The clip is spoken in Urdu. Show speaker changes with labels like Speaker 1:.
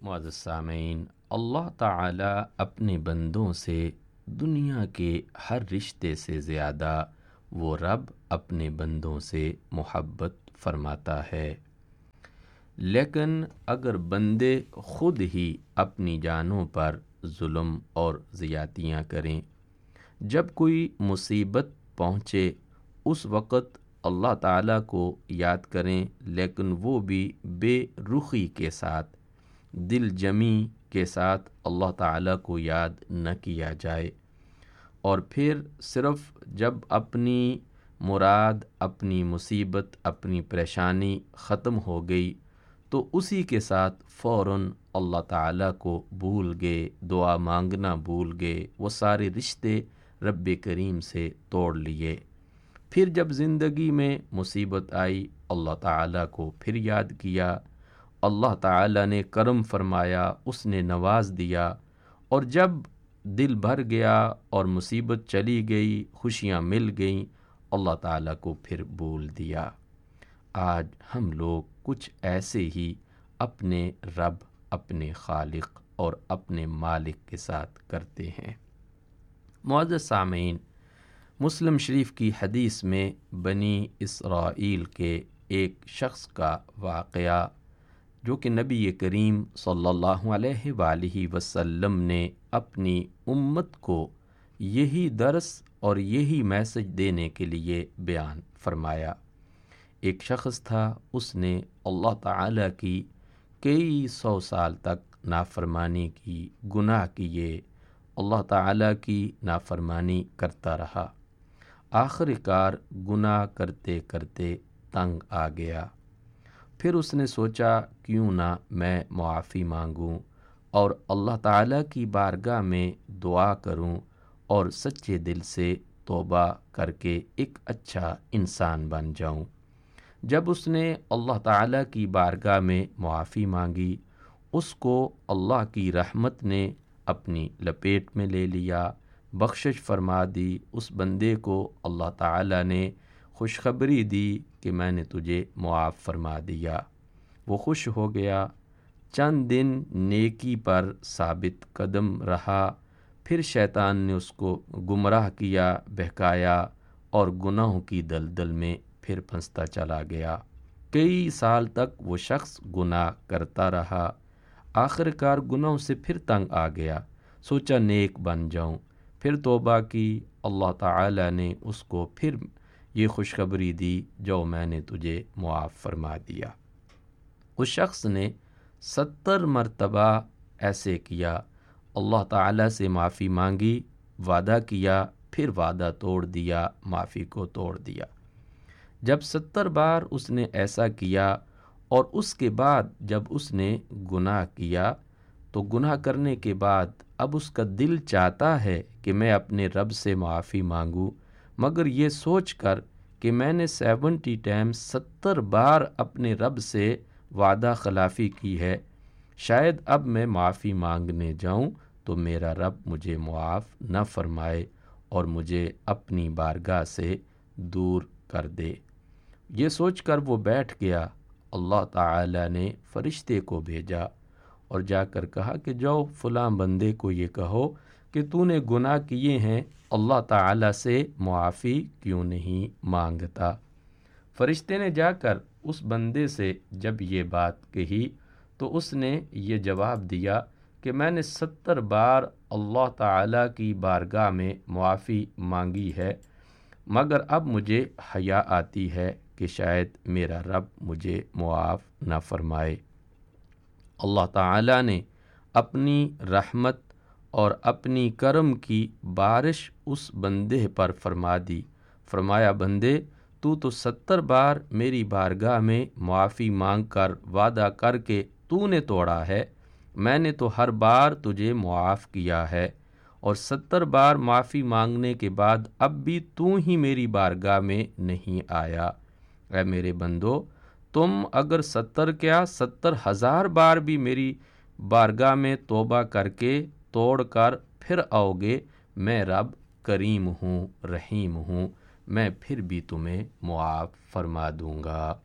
Speaker 1: معزز سامعین، اللہ تعالی اپنے بندوں سے دنیا کے ہر رشتے سے زیادہ وہ رب اپنے بندوں سے محبت فرماتا ہے، لیکن اگر بندے خود ہی اپنی جانوں پر ظلم اور زیاتیاں کریں، جب کوئی مصیبت پہنچے اس وقت اللہ تعالیٰ کو یاد کریں، لیکن وہ بھی بے رخی کے ساتھ، دل جمی کے ساتھ اللہ تعالیٰ کو یاد نہ کیا جائے، اور پھر صرف جب اپنی مراد، اپنی مصیبت، اپنی پریشانی ختم ہو گئی تو اسی کے ساتھ فوراً اللہ تعالیٰ کو بھول گئے، دعا مانگنا بھول گئے، وہ سارے رشتے رب کریم سے توڑ لیے۔ پھر جب زندگی میں مصیبت آئی، اللہ تعالیٰ کو پھر یاد کیا، اللہ تعالیٰ نے کرم فرمایا، اس نے نواز دیا، اور جب دل بھر گیا اور مصیبت چلی گئی، خوشیاں مل گئیں، اللہ تعالیٰ کو پھر بھول دیا۔ آج ہم لوگ کچھ ایسے ہی اپنے رب، اپنے خالق اور اپنے مالک کے ساتھ کرتے ہیں۔ معزز سامعین، مسلم شریف کی حدیث میں بنی اسرائیل کے ایک شخص کا واقعہ، جو کہ نبی کریم صلی اللہ علیہ وآلہ وسلم نے اپنی امت کو یہی درس اور یہی میسج دینے کے لیے بیان فرمایا۔ ایک شخص تھا، اس نے اللہ تعالیٰ کی کئی 100 سال تک نافرمانی کی، گناہ کیے، اللہ تعالیٰ کی نافرمانی کرتا رہا۔ آخر کار گناہ کرتے کرتے تنگ آ گیا۔ پھر اس نے سوچا، کیوں نہ میں معافی مانگوں اور اللہ تعالیٰ کی بارگاہ میں دعا کروں اور سچے دل سے توبہ کر کے ایک اچھا انسان بن جاؤں۔ جب اس نے اللہ تعالیٰ کی بارگاہ میں معافی مانگی، اس کو اللہ کی رحمت نے اپنی لپیٹ میں لے لیا، بخشش فرما دی۔ اس بندے کو اللہ تعالیٰ نے خوشخبری دی کہ میں نے تجھے معاف فرما دیا۔ وہ خوش ہو گیا، چند دن نیکی پر ثابت قدم رہا، پھر شیطان نے اس کو گمراہ کیا، بہکایا، اور گناہوں کی دلدل میں پھر پھنستا چلا گیا۔ کئی سال تک وہ شخص گناہ کرتا رہا، آخر کار گناہوں سے پھر تنگ آ گیا، سوچا نیک بن جاؤں، پھر توبہ کی، اللہ تعالیٰ نے اس کو پھر یہ خوشخبری دی، جو میں نے تجھے معاف فرما دیا۔ اس شخص نے 70 مرتبہ ایسے کیا، اللہ تعالیٰ سے معافی مانگی، وعدہ کیا، پھر وعدہ توڑ دیا، معافی کو توڑ دیا۔ جب 70 بار اس نے ایسا کیا، اور اس کے بعد جب اس نے گناہ کیا، تو گناہ کرنے کے بعد اب اس کا دل چاہتا ہے کہ میں اپنے رب سے معافی مانگوں، مگر یہ سوچ کر کہ میں نے 70 بار اپنے رب سے وعدہ خلافی کی ہے، شاید اب میں معافی مانگنے جاؤں تو میرا رب مجھے معاف نہ فرمائے اور مجھے اپنی بارگاہ سے دور کر دے۔ یہ سوچ کر وہ بیٹھ گیا۔ اللہ تعالیٰ نے فرشتے کو بھیجا اور جا کر کہا کہ جاؤ فلاں بندے کو یہ کہو کہ تو نے گناہ کیے ہیں، اللہ تعالیٰ سے معافی کیوں نہیں مانگتا۔ فرشتے نے جا کر اس بندے سے جب یہ بات کہی تو اس نے یہ جواب دیا کہ میں نے 70 بار اللہ تعالیٰ کی بارگاہ میں معافی مانگی ہے، مگر اب مجھے حیا آتی ہے کہ شاید میرا رب مجھے معاف نہ فرمائے۔ اللہ تعالیٰ نے اپنی رحمت اور اپنی کرم کی بارش اس بندے پر فرما دی۔ فرمایا، بندے تو 70 بار میری بارگاہ میں معافی مانگ کر وعدہ کر کے تو نے توڑا ہے، میں نے تو ہر بار تجھے معاف کیا ہے، اور 70 بار معافی مانگنے کے بعد اب بھی تو ہی میری بارگاہ میں نہیں آیا۔ اے میرے بندو، تم اگر 70,000 بار بھی میری بارگاہ میں توبہ کر کے توڑ کر پھر آؤ گے، میں رب کریم ہوں، رحیم ہوں، میں پھر بھی تمہیں معاف فرما دوں گا۔